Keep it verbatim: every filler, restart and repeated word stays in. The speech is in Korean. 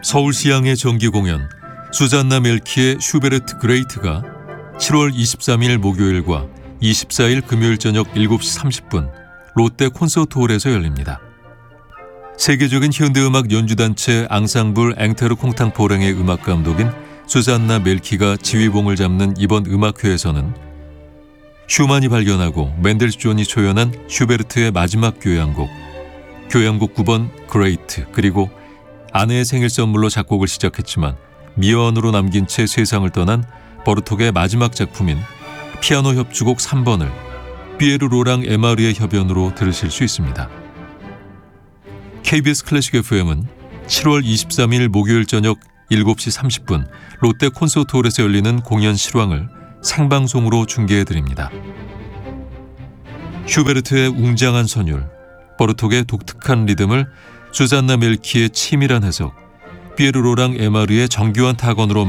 서울시향의 정기공연 수잔나 멜키의 슈베르트 그레이트가 칠월 이십삼일 목요일과 이십사일 금요일 저녁 일곱 시 삼십 분 롯데 콘서트홀에서 열립니다. 세계적인 현대음악 연주단체 앙상블 앵테르 콩탕포랭의 음악 감독인 수잔나 멜키가 지휘봉을 잡는 이번 음악회에서는 슈만이 발견하고 멘델스존이 초연한 슈베르트의 마지막 교향곡, 교향곡 구 번 그레이트, 그리고 아내의 생일 선물로 작곡을 시작했지만 미완으로 남긴 채 세상을 떠난 버르톡의 마지막 작품인 피아노 협주곡 삼 번을 피에르 로랑 에마르의 협연으로 들으실 수 있습니다. 케이비에스 클래식 에프엠은 칠월 이십삼일 목요일 저녁 일곱 시 삼십 분 롯데 콘서트홀에서 열리는 공연 실황을 생방송으로 중계해드립니다. 슈베르트의 웅장한 선율, 버르톡의 독특한 리듬을 수잔나 멜키의 치밀한 해석, 피에르 로랑 에마르의 정교한 타건으로